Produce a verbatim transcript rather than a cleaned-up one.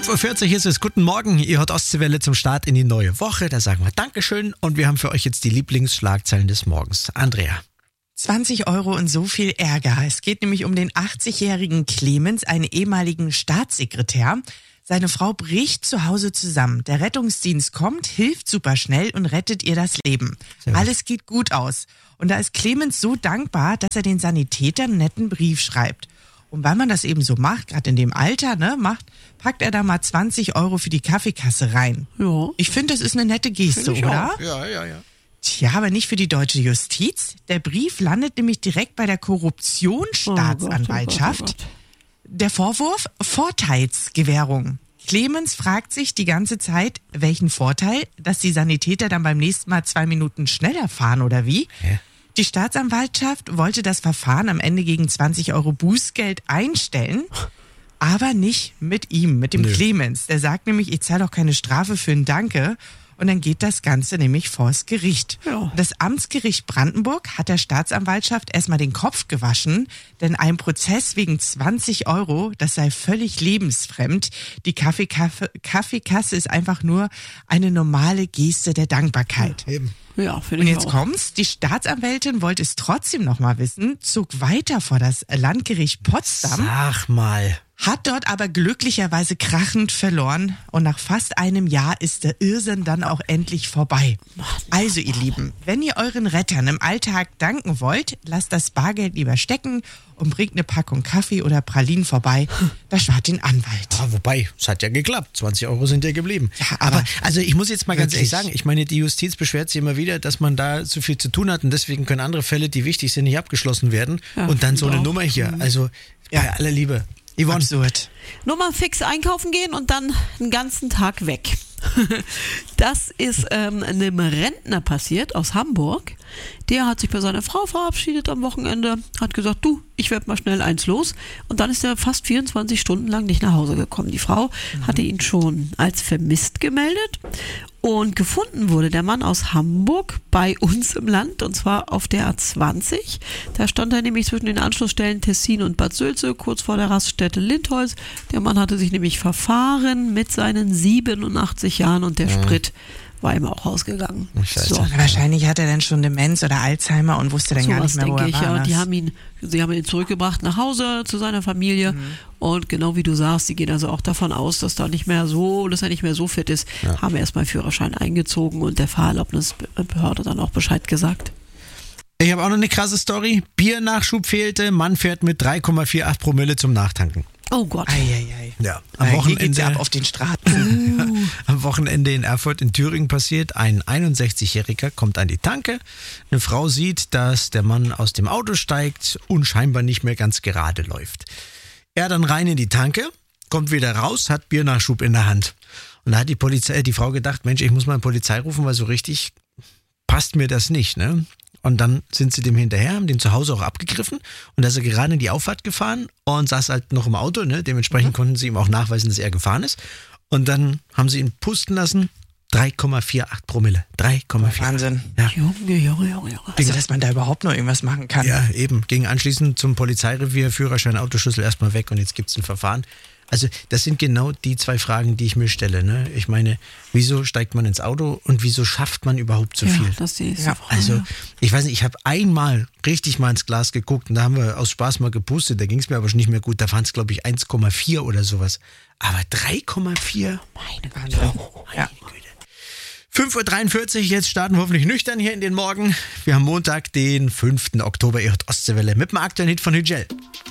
Uhr vierzig ist es. Guten Morgen, ihr hört Ostseewelle zum Start in die neue Woche. Da sagen wir Dankeschön und wir haben für euch jetzt die Lieblingsschlagzeilen des Morgens. Andrea. zwanzig Euro und so viel Ärger. Es geht nämlich um den achtzigjährigen Clemens, einen ehemaligen Staatssekretär. Seine Frau bricht zu Hause zusammen. Der Rettungsdienst kommt, hilft super schnell und rettet ihr das Leben. Alles geht gut aus. Und da ist Clemens so dankbar, dass er den Sanitätern einen netten Brief schreibt. Und weil man das eben so macht, gerade in dem Alter, ne, macht, packt er da mal zwanzig Euro für die Kaffeekasse rein. Ja. Ich finde, das ist eine nette Geste, oder? Auch. Ja, ja, ja. Tja, aber nicht für die deutsche Justiz. Der Brief landet nämlich direkt bei der Korruptionsstaatsanwaltschaft. Oh Gott, oh Gott, oh Gott. Der Vorwurf: Vorteilsgewährung. Clemens fragt sich die ganze Zeit, welchen Vorteil, dass die Sanitäter dann beim nächsten Mal zwei Minuten schneller fahren oder wie? Hä? Die Staatsanwaltschaft wollte das Verfahren am Ende gegen zwanzig Euro Bußgeld einstellen, aber nicht mit ihm, mit dem Nö. Clemens. Der sagt nämlich, ich zahle doch keine Strafe für ein Danke. Und dann geht das Ganze nämlich vors Gericht. Ja. Das Amtsgericht Brandenburg hat der Staatsanwaltschaft erstmal den Kopf gewaschen, denn ein Prozess wegen zwanzig Euro, das sei völlig lebensfremd. Die Kaffeekasse, Kaffeekasse ist einfach nur eine normale Geste der Dankbarkeit. Eben. Ja, finde Und ich jetzt auch. kommt's, die Staatsanwältin wollte es trotzdem noch mal wissen, zog weiter vor das Landgericht Potsdam, Sag mal. hat dort aber glücklicherweise krachend verloren und nach fast einem Jahr ist der Irrsinn dann auch endlich vorbei. Also ihr Lieben, wenn ihr euren Rettern im Alltag danken wollt, lasst das Bargeld lieber stecken und bringt eine Packung Kaffee oder Pralinen vorbei, das spart den Anwalt. Ah, wobei, es hat ja geklappt. zwanzig Euro sind ja geblieben. Ja, aber, aber also ich muss jetzt mal ganz wirklich. ehrlich sagen, ich meine, die Justiz beschwert sich immer wieder, dass man da zu viel zu tun hat und deswegen können andere Fälle, die wichtig sind, nicht abgeschlossen werden. Ja, und dann so eine auch. Nummer hier. Also bei Ja. aller Liebe. Yvonne. Absurd. Nur mal fix einkaufen gehen und dann einen ganzen Tag weg. Das ist ähm, einem Rentner passiert aus Hamburg. Der hat sich bei seiner Frau verabschiedet am Wochenende, hat gesagt, du, ich werde mal schnell eins los. Und dann ist er fast vierundzwanzig Stunden lang nicht nach Hause gekommen. Die Frau mhm. hatte ihn schon als vermisst gemeldet. Und gefunden wurde der Mann aus Hamburg bei uns im Land, und zwar auf der A zwanzig. Da stand er nämlich zwischen den Anschlussstellen Tessin und Bad Sülze, kurz vor der Raststätte Lindholz. Der Mann hatte sich nämlich verfahren mit seinen siebenundachtzig Jahren und der Mhm. Sprit war ihm auch ausgegangen. Scheiße. So. Wahrscheinlich hat er dann schon Demenz oder Alzheimer und wusste dann So gar was nicht mehr, wo denke er ich, war. ja. Die Das- haben ihn, sie haben ihn zurückgebracht nach Hause zu seiner Familie. Mhm. Und genau wie du sagst, die gehen also auch davon aus, dass da nicht mehr so, dass er nicht mehr so fit ist, Ja. haben erstmal Führerschein eingezogen und der Fahrerlaubnisbehörde dann auch Bescheid gesagt. Ich habe auch noch eine krasse Story. Biernachschub fehlte, Mann fährt mit drei Komma achtzig Promille zum Nachtanken. Oh Gott. Eieiei. Ja, am Hier geht's Wochenende, ja ab auf den Straßen. am Wochenende in Erfurt in Thüringen passiert. Ein einundsechzigjähriger kommt an die Tanke. Eine Frau sieht, dass der Mann aus dem Auto steigt und scheinbar nicht mehr ganz gerade läuft. Er dann rein in die Tanke, kommt wieder raus, hat Biernachschub in der Hand. Und da hat die Polizei, die Frau gedacht, Mensch, ich muss mal eine Polizei rufen, weil so richtig passt mir das nicht, ne? Und dann sind sie dem hinterher, haben den zu Hause auch abgegriffen und da ist er gerade in die Auffahrt gefahren und saß halt noch im Auto, ne? Dementsprechend mhm. konnten sie ihm auch nachweisen, dass er gefahren ist. Und dann haben sie ihn pusten lassen, drei Komma achtzig Promille. drei Komma achtzig. Wahnsinn. Ja. Junge, Junge, Junge, Junge. Also, dass man da überhaupt noch irgendwas machen kann. Ja, eben. Ging anschließend zum Polizeirevier, Führerschein, Autoschlüssel erstmal weg und jetzt gibt's ein Verfahren. Also das sind genau die zwei Fragen, die ich mir stelle. Ne? Ich meine, wieso steigt man ins Auto und wieso schafft man überhaupt so ja, viel? Das ist die nächste Ja, Frage. Also ich weiß nicht, ich habe einmal richtig mal ins Glas geguckt und da haben wir aus Spaß mal gepustet, da ging es mir aber schon nicht mehr gut, da waren es glaube ich eins Komma vier oder sowas. Aber drei Komma vier? Meine Wahnsinn. Ja. fünf Uhr dreiundvierzig, jetzt starten wir hoffentlich nüchtern hier in den Morgen. Wir haben Montag, den fünften Oktober, ihr hört Ostseewelle mit dem aktuellen Hit von Hügel.